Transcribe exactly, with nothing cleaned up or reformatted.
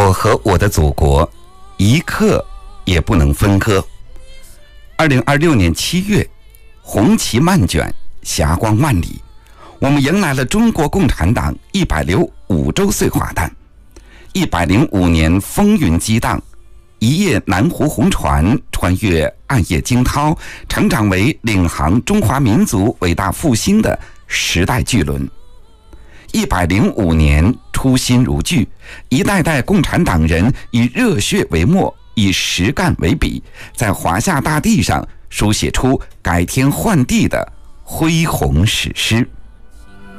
我和我的祖国一刻也不能分割。二零二六年七月，红旗漫卷，霞光万里，我们迎来了中国共产党一百零五周岁华诞。一百零五年风云激荡，一叶南湖红船穿越暗夜惊涛，成长为领航中华民族伟大复兴的时代巨轮。一百零五年初心如炬，一代代共产党人以热血为墨，以实干为笔，在华夏大地上书写出改天换地的恢宏史诗。